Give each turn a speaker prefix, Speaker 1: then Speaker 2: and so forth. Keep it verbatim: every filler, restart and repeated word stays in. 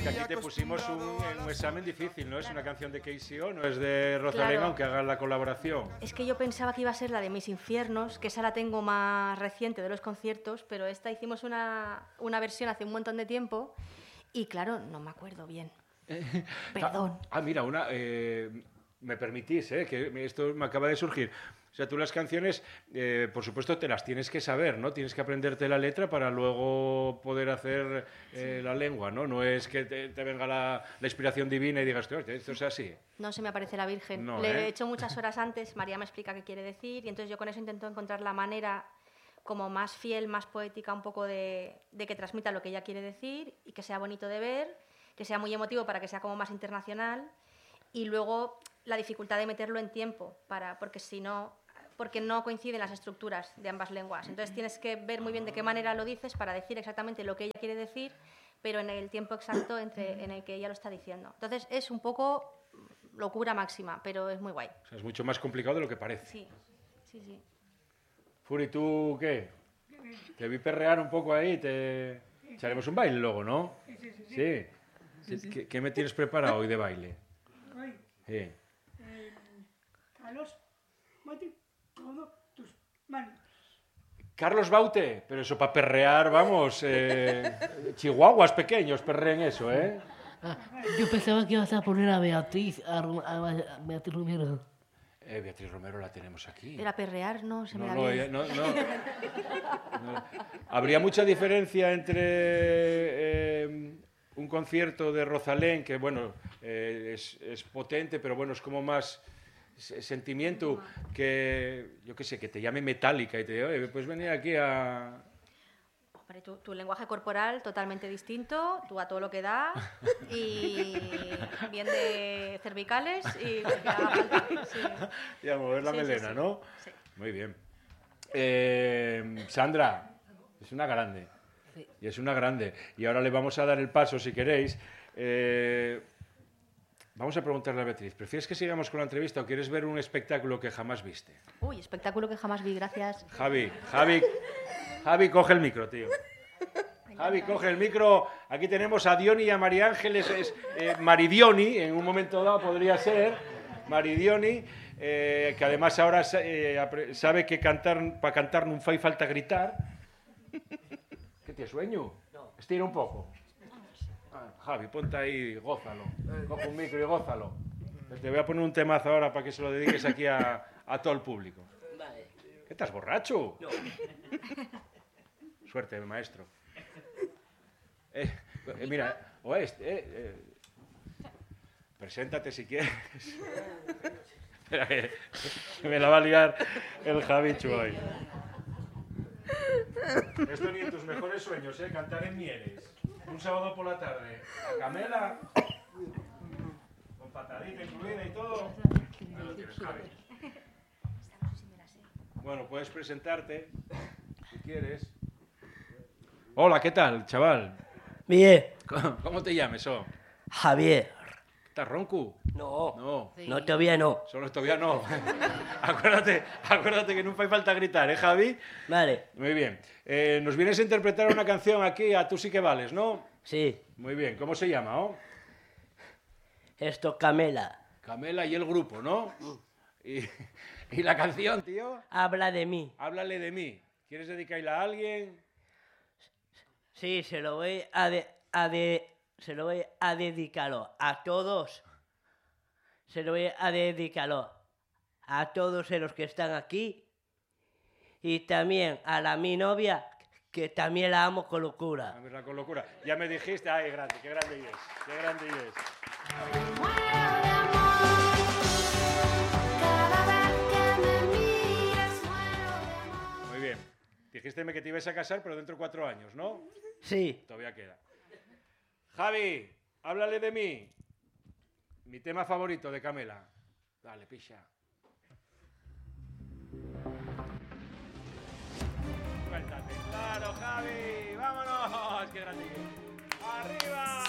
Speaker 1: que aquí te pusimos un, un examen difícil, ¿no? Es una canción de K C O, no es de Rosalén, claro, aunque hagan la colaboración.
Speaker 2: Es que yo pensaba que iba a ser la de Mis Infiernos, que esa la tengo más reciente de los conciertos, pero esta hicimos una, una versión hace un montón de tiempo y, claro, no me acuerdo bien. Perdón.
Speaker 1: Ah, ah, mira, una... Eh, me permitís, ¿eh? Que esto me acaba de surgir. O sea, tú las canciones, eh, por supuesto, te las tienes que saber, ¿no? Tienes que aprenderte la letra para luego poder hacer eh, sí. la lengua, ¿no? No es que te, te venga la, la inspiración divina y digas, esto es así.
Speaker 2: No se me aparece la Virgen.
Speaker 1: No,
Speaker 2: Le
Speaker 1: ¿eh?
Speaker 2: he hecho muchas horas antes, María me explica qué quiere decir, y entonces yo con eso intento encontrar la manera como más fiel, más poética, un poco de, de que transmita lo que ella quiere decir y que sea bonito de ver, que sea muy emotivo para que sea como más internacional, y luego la dificultad de meterlo en tiempo, para, porque si no, porque no coinciden las estructuras de ambas lenguas. Entonces tienes que ver muy bien de qué manera lo dices para decir exactamente lo que ella quiere decir, pero en el tiempo exacto entre, en el que ella lo está diciendo. Entonces es un poco locura máxima, pero es muy guay.
Speaker 1: O sea, es mucho más complicado de lo que parece.
Speaker 2: Sí, sí, sí.
Speaker 1: Furi, ¿tú qué? Te vi perrear un poco ahí, te echaremos un baile luego, ¿no?
Speaker 3: Sí, sí, sí.
Speaker 1: ¿Sí? Sí, sí. ¿Qué, ¿Qué me tienes preparado hoy de baile?
Speaker 3: Hoy,
Speaker 1: Sí.
Speaker 3: eh, Carlos, mete todas tus manos.
Speaker 1: Carlos Baute, pero eso para perrear, vamos, eh, chihuahuas pequeños perreen eso, ¿eh?
Speaker 4: Ah, yo pensaba que ibas a poner a Beatriz, a, a, a Beatriz Romero.
Speaker 1: Eh, Beatriz Romero la tenemos aquí.
Speaker 2: Era perrear, no se me
Speaker 1: No,
Speaker 2: da
Speaker 1: no,
Speaker 2: bien.
Speaker 1: ella- no, no. No. Habría mucha diferencia entre eh, un concierto de Rosalén, que bueno, eh, es, es potente, pero bueno, es como más s- sentimiento, que yo qué sé, que te llame Metallica y te diga, oye, pues venir aquí a...
Speaker 2: Hombre, tu, tu lenguaje corporal totalmente distinto, tú a todo lo que da, y bien de cervicales y lo que haga falta. Sí.
Speaker 1: y a mover la
Speaker 2: Sí, sí,
Speaker 1: melena,
Speaker 2: sí.
Speaker 1: ¿no?
Speaker 2: Sí.
Speaker 1: Muy bien. Eh, Sandra, es una grande.
Speaker 4: Sí.
Speaker 1: Y es una grande. Y ahora le vamos a dar el paso, si queréis. Eh, vamos a preguntarle a Beatriz, ¿prefieres que sigamos con la entrevista o quieres ver un espectáculo que jamás viste?
Speaker 2: Uy, espectáculo que jamás vi, gracias.
Speaker 1: Javi, Javi, Javi, coge el micro, tío. Javi, coge el micro. Aquí tenemos a Diony y a María Ángeles. Es, eh, Maridioni, en un momento dado podría ser. Maridioni, eh, que además ahora eh, apre- sabe que cantar para cantar no fai falta gritar. ¿Qué tienes sueño?
Speaker 4: No.
Speaker 1: Estira un poco. Ah, Javi, ponte ahí, gózalo. Coge un micro y gózalo. Te voy a poner un temazo ahora para que se lo dediques aquí a, a todo el público.
Speaker 4: Vale.
Speaker 1: ¿Qué estás borracho?
Speaker 4: No.
Speaker 1: Suerte, maestro. Eh, eh, mira, o este, eh, eh, preséntate si quieres. Espera, que, que me la va a liar el Javichu hoy. Esto ni en tus mejores sueños, ¿eh? Cantar en Mieres. Un sábado por la tarde. A Camela. Con patadita incluida y todo. Ahí lo tienes, Javi. Bueno, puedes presentarte si quieres. Hola, ¿qué tal, chaval?
Speaker 5: Bien,
Speaker 1: ¿Cómo, cómo te llames, oh?
Speaker 5: Javier.
Speaker 1: ¿Estás ronco?
Speaker 5: No,
Speaker 1: No,
Speaker 4: Sí.
Speaker 5: no, todavía no.
Speaker 1: solo todavía no. acuérdate, acuérdate que nunca hay falta gritar, ¿eh, Javi?
Speaker 5: Vale,
Speaker 1: Muy bien. Eh, nos vienes a interpretar una canción aquí a Tú sí que vales, ¿no?
Speaker 5: sí.
Speaker 1: Muy bien. ¿Cómo se llama, oh?
Speaker 5: Esto Camela.
Speaker 1: Camela y el grupo, ¿no? Y, y la canción, tío,
Speaker 5: Habla de mí.
Speaker 1: háblale de mí. ¿Quieres dedicarla a alguien?
Speaker 5: Sí, se lo voy a de, a de- se lo voy a dedicarlo a todos. Se lo voy a dedicarlo a todos los que están aquí y también a la mi novia que también la amo con locura.
Speaker 1: A verla con locura. Ya me dijiste, ay, grande, qué grande es, qué grande es.
Speaker 6: Muero de amor, cada vez que me miras muero de amor.
Speaker 1: Muy bien. Dijiste que te ibas a casar, pero dentro de cuatro años, ¿no?
Speaker 5: Sí,
Speaker 1: Todavía queda. Javi, háblale de mí. Mi tema favorito de Camela. Dale, picha. Suéltate. Claro, Javi. Vámonos. Qué grande. ¡Arriba!